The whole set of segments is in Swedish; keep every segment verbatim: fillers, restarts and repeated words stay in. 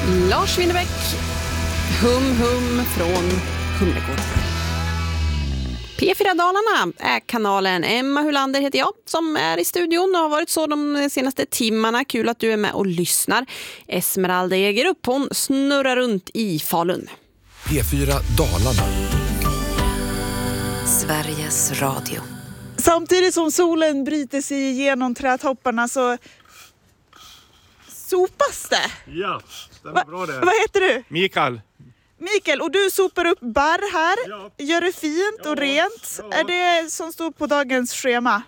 Lars Winnerbäck, hum hum från Humlegård. P fyra Dalarna är kanalen. Emma Hulander heter jag som är i studion och har varit så de senaste timmarna. Kul att du är med och lyssnar. Esmeralda Egerup, hon snurrar runt i Falun. P fyra Dalarna. Sveriges Radio. Samtidigt som solen bryter sig igenom trädtopparna så sopas det. Ja, det Va, är bra det. Vad heter du? Mikael. Mikael, och du sopar upp barr här, Ja. gör det fint och Ja, rent. ja. Är det som står på dagens schema?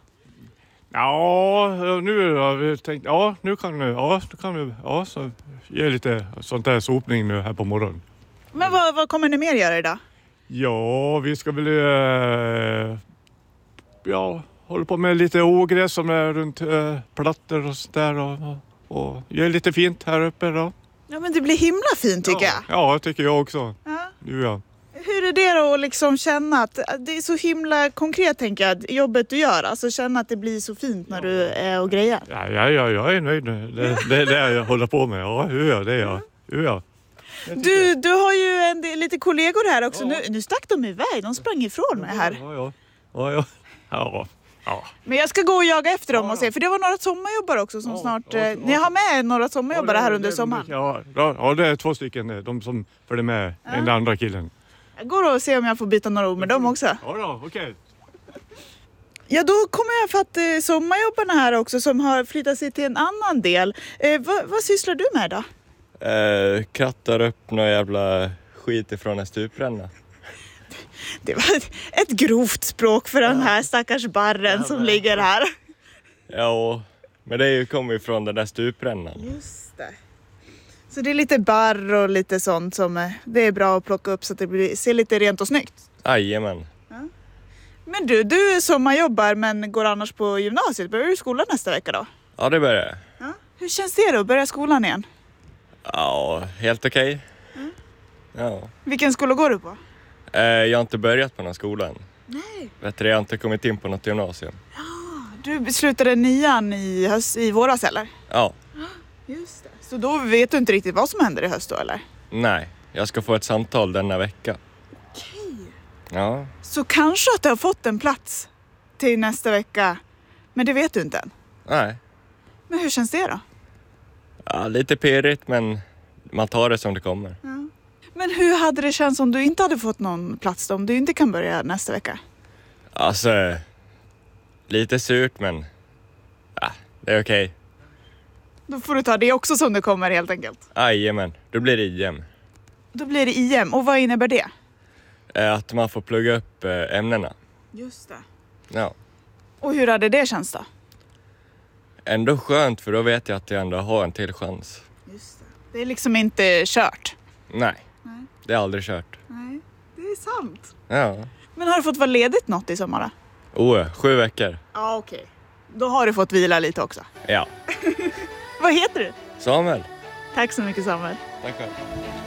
Ja, nu har vi tänkt, ja nu kan vi, ja, nu kan vi, ja så ge lite sånt där sopning nu här på morgonen. Men vad, vad kommer ni mer göra idag? Ja, vi ska väl, eh, ja, hålla på med lite ogräs som är runt eh, plattor och sånt där och, och, och göra lite fint här uppe då. Ja, men det blir himla fint tycker ja. jag. Ja, tycker jag också. Ja. Nu ja. Hur är det då att liksom känna att det är så himla konkret, tänker jag, jobbet du gör? Alltså känna att det blir så fint när du är och grejer. Ja, ja, ja, jag är nöjd nu. Det, det är det jag håller på med. Ja, hur ja, det är jag. Hur ja. Du, du har ju en del, lite kollegor här också. Ja. Nu, nu stack de iväg, de sprang ifrån mig här. Ja, ja. Ja, ja. Ja, ja. Men jag ska gå och jaga efter dem Ja, och se, för det var några sommarjobbare också som Ja, snart... ja, eh, ja. Ni har med några sommarjobbare Ja, det- här under det- sommaren. Ja, ja, ja, det är två stycken. De som följer med den andra killen. Jag går och ser om jag får byta några ord med dem också. Ja, ja, okej. Ja, då kommer jag fatt eh, sommarjobbarna här också som har flyttat sig till en annan del. Eh, vad, vad sysslar du med då? Eh, krattar upp någon jävla skit ifrån en stupränna. Det var ett, ett grovt språk för den här stackars barren som ligger här. Ja, men det är ju kommer ju från den där stuprännan. Just det. Så det är lite barr och lite sånt som eh, det är bra att plocka upp så att det blir, ser lite rent och snyggt. Jajamän. Men du, du sommarjobbar men går annars på gymnasiet. Börjar du skolan nästa vecka då? Ja, det börjar jag. Ja. Hur känns det då att börja skolan igen? Ja, helt okej. Ja. Vilken skola går du på? Eh, jag har inte börjat på någon skola än. Nej. Vet du, jag har inte kommit in på något gymnasium. Du slutade nian i, höst, i våras eller? Ja, Just det. Så då vet du inte riktigt vad som händer i höst då eller? nej. Jag ska få ett samtal denna vecka. Okej. Ja, Så kanske att du har fått en plats till nästa vecka. Men det vet du inte än. nej. Men hur känns det då? Ja, lite pirrigt men man tar det som det kommer. Men hur hade det känts om du inte hade fått någon plats då? Om du inte kan börja nästa vecka? Alltså, lite surt men ja, det är okej. Då får du ta det också som det kommer helt enkelt. Jajamän, då blir det I M. Då blir det I M. Och vad innebär det? Eh, Att man får plugga upp eh, ämnena. Just det. Ja. Och hur hade det känts då? Ändå skönt för då vet jag att jag ändå har en till chans. Just det. Det är liksom inte kört. Nej, Nej. det är aldrig kört. Nej, det är sant. Ja. Men har du fått vara ledigt något i sommar då? Oh, sju veckor. Ja, okej. Då har du fått vila lite också. Ja. Vad heter du? Samuel. Tack så mycket Samuel. Tack själv.